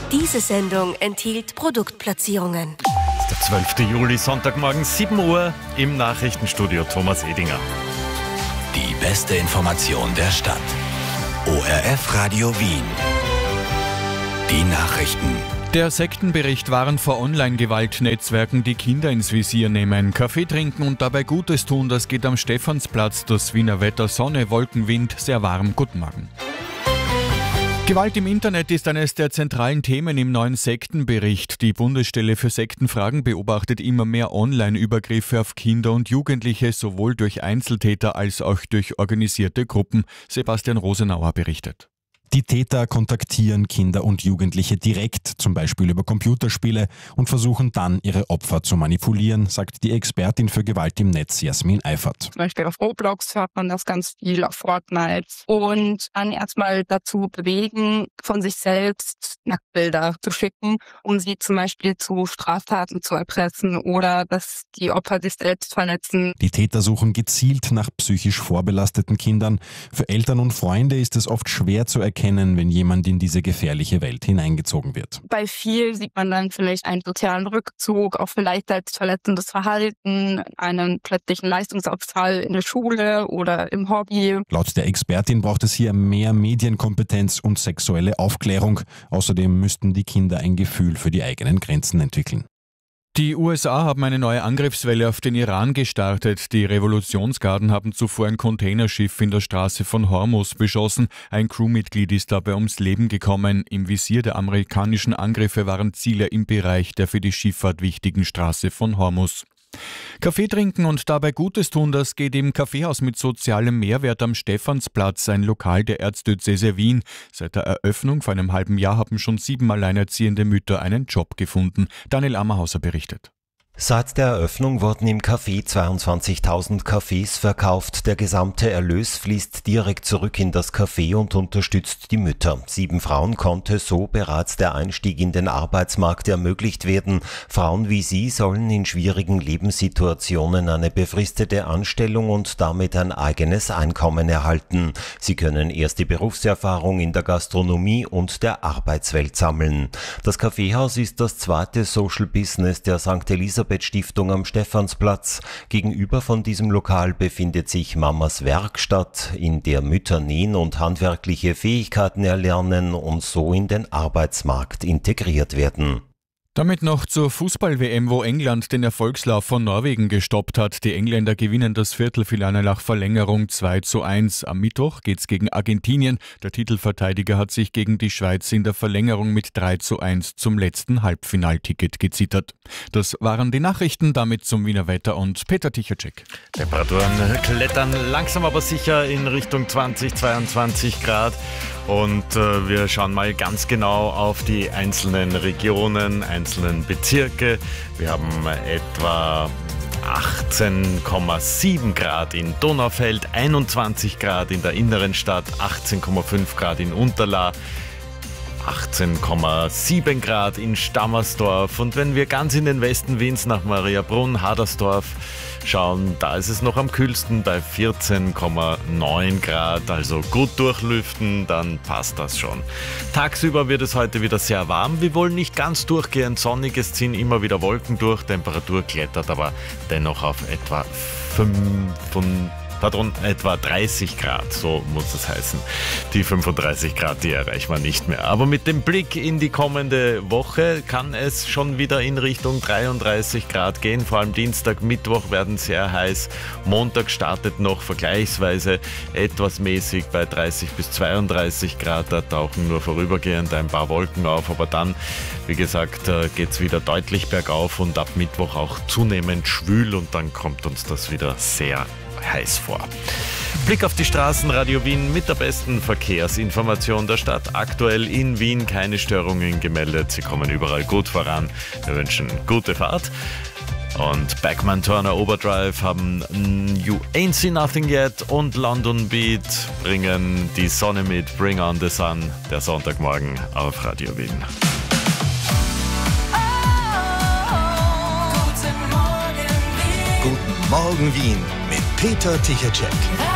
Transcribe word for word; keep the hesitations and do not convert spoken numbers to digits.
Diese Sendung enthielt Produktplatzierungen. Der zwölfte Juli, Sonntagmorgen, sieben Uhr, im Nachrichtenstudio Thomas Edinger. Die beste Information der Stadt. O R F Radio Wien. Die Nachrichten. Der Sektenbericht warnt vor Online-Gewaltnetzwerken, die Kinder ins Visier nehmen. Kaffee trinken und dabei Gutes tun, das geht am Stephansplatz. Das Wiener Wetter, Sonne, Wolken, Wind, sehr warm. Guten Morgen. Gewalt im Internet ist eines der zentralen Themen im neuen Sektenbericht. Die Bundesstelle für Sektenfragen beobachtet immer mehr Online-Übergriffe auf Kinder und Jugendliche, sowohl durch Einzeltäter als auch durch organisierte Gruppen. Sebastian Rosenauer berichtet. Die Täter kontaktieren Kinder und Jugendliche direkt, zum Beispiel über Computerspiele, und versuchen dann, ihre Opfer zu manipulieren, sagt die Expertin für Gewalt im Netz Jasmin Eifert. Zum Beispiel auf Roblox hört man das ganz viel, auf Fortnite. Und dann erstmal dazu bewegen, von sich selbst Nacktbilder zu schicken, um sie zum Beispiel zu Straftaten zu erpressen oder dass die Opfer sich selbst verletzen. Die Täter suchen gezielt nach psychisch vorbelasteten Kindern. Für Eltern und Freunde ist es oft schwer zu erkennen, kennen, wenn jemand in diese gefährliche Welt hineingezogen wird. Bei viel sieht man dann vielleicht einen sozialen Rückzug, auch vielleicht selbstverletzendes Verhalten, einen plötzlichen Leistungsabfall in der Schule oder im Hobby. Laut der Expertin braucht es hier mehr Medienkompetenz und sexuelle Aufklärung. Außerdem müssten die Kinder ein Gefühl für die eigenen Grenzen entwickeln. Die U S A haben eine neue Angriffswelle auf den Iran gestartet. Die Revolutionsgarden haben zuvor ein Containerschiff in der Straße von Hormuz beschossen. Ein Crewmitglied ist dabei ums Leben gekommen. Im Visier der amerikanischen Angriffe waren Ziele im Bereich der für die Schifffahrt wichtigen Straße von Hormuz. Kaffee trinken und dabei Gutes tun, das geht im Kaffeehaus mit sozialem Mehrwert am Stephansplatz, ein Lokal der Erzdiözese Wien. Seit der Eröffnung vor einem halben Jahr haben schon sieben alleinerziehende Mütter einen Job gefunden. Daniel Ammerhauser berichtet. Seit der Eröffnung wurden im Café zweiundzwanzigtausend Kaffees verkauft. Der gesamte Erlös fließt direkt zurück in das Café und unterstützt die Mütter. Sieben Frauen konnte so bereits der Einstieg in den Arbeitsmarkt ermöglicht werden. Frauen wie sie sollen in schwierigen Lebenssituationen eine befristete Anstellung und damit ein eigenes Einkommen erhalten. Sie können erste Berufserfahrung in der Gastronomie und der Arbeitswelt sammeln. Das Kaffeehaus ist das zweite Social Business der Sankt Elisabeth Stiftung am Stephansplatz. Gegenüber von diesem Lokal befindet sich Mamas Werkstatt, in der Mütter nähen und handwerkliche Fähigkeiten erlernen und so in den Arbeitsmarkt integriert werden. Damit noch zur Fußball-W M, wo England den Erfolgslauf von Norwegen gestoppt hat. Die Engländer gewinnen das Viertelfinale nach Verlängerung zwei zu eins. Am Mittwoch geht's gegen Argentinien. Der Titelverteidiger hat sich gegen die Schweiz in der Verlängerung mit drei zu eins zum letzten Halbfinalticket gezittert. Das waren die Nachrichten, damit zum Wiener Wetter und Peter Tichacek. Temperaturen klettern langsam aber sicher in Richtung zwanzig, zweiundzwanzig Grad. Und äh, wir schauen mal ganz genau auf die einzelnen Regionen, einzelnen Bezirke. Wir haben etwa achtzehn Komma sieben Grad in Donaufeld, einundzwanzig Grad in der inneren Stadt, achtzehn Komma fünf Grad in Unterlaa, achtzehn Komma sieben Grad in Stammersdorf. Und wenn wir ganz in den Westen Wiens nach Mariabrunn, Hadersdorf schauen, da ist es noch am kühlsten bei vierzehn Komma neun Grad, also gut durchlüften, dann passt das schon. Tagsüber wird es heute wieder sehr warm, wir wollen nicht ganz durchgehend sonnig, es ziehen immer wieder Wolken durch, Temperatur klettert aber dennoch auf etwa fünf, Pardon, etwa dreißig Grad, so muss es heißen. Die fünfunddreißig Grad, die erreichen wir nicht mehr. Aber mit dem Blick in die kommende Woche kann es schon wieder in Richtung dreiunddreißig Grad gehen. Vor allem Dienstag, Mittwoch werden sehr heiß. Montag startet noch vergleichsweise etwas mäßig bei dreißig bis zweiunddreißig Grad. Da tauchen nur vorübergehend ein paar Wolken auf. Aber dann, wie gesagt, geht es wieder deutlich bergauf und ab Mittwoch auch zunehmend schwül. Und dann kommt uns das wieder sehr heiß vor. Blick auf die Straßen, Radio Wien mit der besten Verkehrsinformation der Stadt. Aktuell in Wien keine Störungen gemeldet. Sie kommen überall gut voran. Wir wünschen gute Fahrt. Und Backman Turner Overdrive haben You Ain't Seen Nothing Yet und London Beat bringen die Sonne mit Bring On The Sun, der Sonntagmorgen auf Radio Wien. Guten Morgen Wien mit Peter Tichacek.